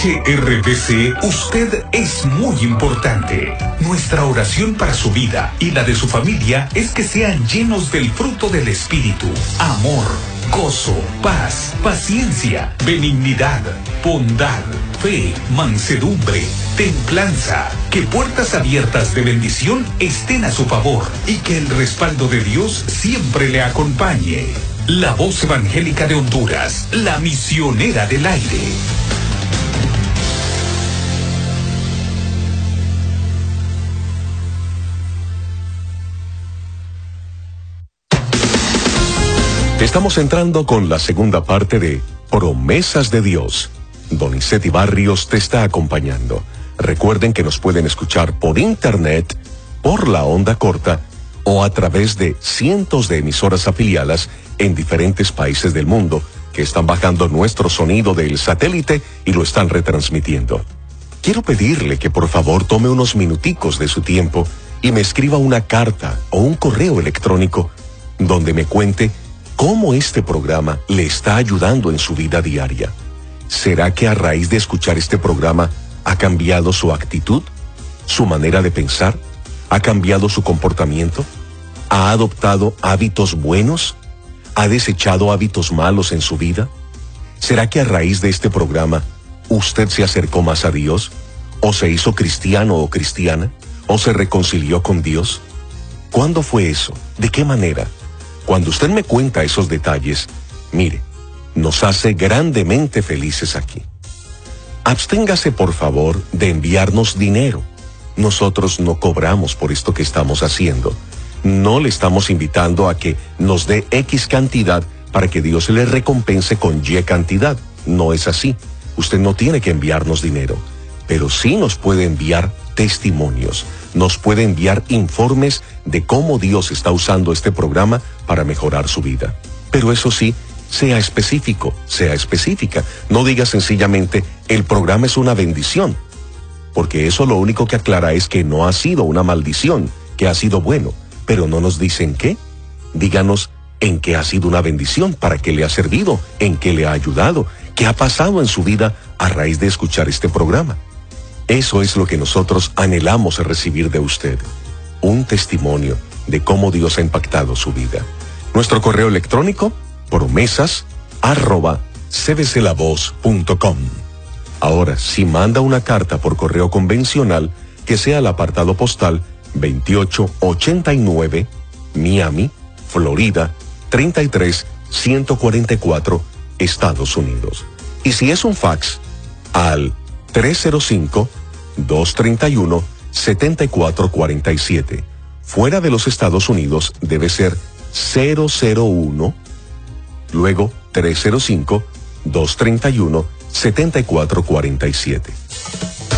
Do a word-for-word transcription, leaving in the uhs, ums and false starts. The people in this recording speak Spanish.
H R B C, usted es muy importante. Nuestra oración para su vida y la de su familia es que sean llenos del fruto del Espíritu: amor, gozo, paz, paciencia, benignidad, bondad, fe, mansedumbre, templanza. Que puertas abiertas de bendición estén a su favor y que el respaldo de Dios siempre le acompañe. La Voz Evangélica de Honduras, la misionera del aire. Estamos entrando con la segunda parte de Promesas de Dios. Donizetti Barrios te está acompañando. Recuerden que nos pueden escuchar por internet, por la onda corta o a través de cientos de emisoras afiliadas en diferentes países del mundo que están bajando nuestro sonido del satélite y lo están retransmitiendo. Quiero pedirle que por favor tome unos minuticos de su tiempo y me escriba una carta o un correo electrónico donde me cuente cómo este programa le está ayudando en su vida diaria. ¿Será que a raíz de escuchar este programa ha cambiado su actitud, su manera de pensar? ¿Ha cambiado su comportamiento? ¿Ha adoptado hábitos buenos? ¿Ha desechado hábitos malos en su vida? ¿Será que a raíz de este programa usted se acercó más a Dios? ¿O se hizo cristiano o cristiana? ¿O se reconcilió con Dios? ¿Cuándo fue eso? ¿De qué manera? Cuando usted me cuenta esos detalles, mire, nos hace grandemente felices aquí. Absténgase por favor de enviarnos dinero. Nosotros no cobramos por esto que estamos haciendo. No le estamos invitando a que nos dé X cantidad para que Dios le recompense con Y cantidad. No es así. Usted no tiene que enviarnos dinero, pero sí nos puede enviar testimonios. Nos puede enviar informes de cómo Dios está usando este programa para mejorar su vida. Pero eso sí, sea específico, sea específica. No diga sencillamente, el programa es una bendición, porque eso lo único que aclara es que no ha sido una maldición, que ha sido bueno, pero no nos dicen qué. Díganos en qué ha sido una bendición, para qué le ha servido, en qué le ha ayudado, qué ha pasado en su vida a raíz de escuchar este programa. Eso es lo que nosotros anhelamos recibir de usted, un testimonio de cómo Dios ha impactado su vida. Nuestro correo electrónico, promesas arroba c b c la voz punto com. Ahora, si manda una carta por correo convencional, que sea al apartado postal veintiocho ochenta y nueve, Miami, Florida, treinta y tres ciento cuarenta y cuatro, Estados Unidos. Y si es un fax, al tres cero cinco, dos tres uno, siete cuatro cuatro siete. Fuera de los Estados Unidos debe ser cero cero uno, luego tres cero cinco, dos tres uno, siete cuatro cuatro siete.